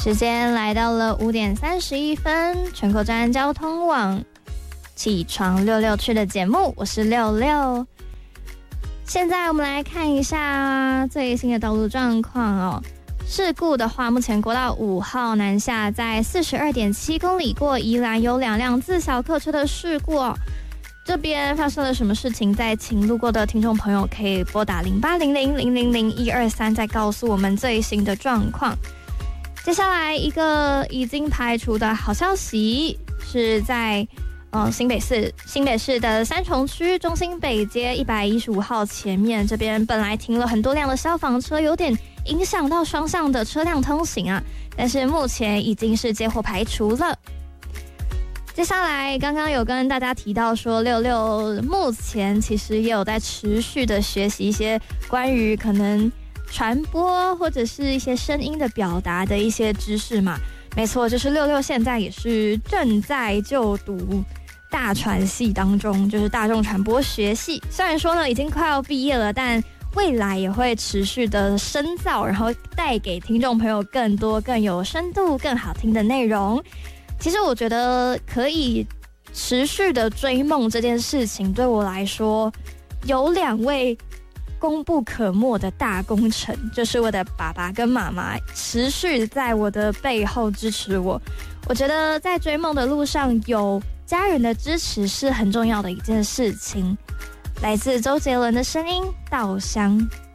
时间来到了5:31，全口站交通网起床66去的节目，我是66。现在我们来看一下最新的道路状况哦。事故的话，目前国道5号南下在42.7公里过宜兰有2辆自小客车的事故哦。这边发生了什么事情？在请路过的听众朋友可以拨打0800000123，再告诉我们最新的状况。接下来一个已经排除的好消息是在新北市的三重区中心北街115号前面，这边本来停了很多辆的消防车，有点影响到双向的车辆通行啊，但是目前已经是接获排除了。接下来刚刚有跟大家提到说66目前其实也有在持续的学习一些关于可能传播或者是一些声音的表达的一些知识嘛。没错，就是66现在也是正在就读大传系当中，就是大众传播学系。虽然说呢已经快要毕业了，但未来也会持续的深造，然后带给听众朋友更多更有深度更好听的内容。其实我觉得可以持续的追梦这件事情，对我来说有2位功不可没的大功臣，就是我的爸爸跟妈妈持续在我的背后支持我。我觉得在追梦的路上有家人的支持是很重要的一件事情。来自周杰伦的声音《稻香》。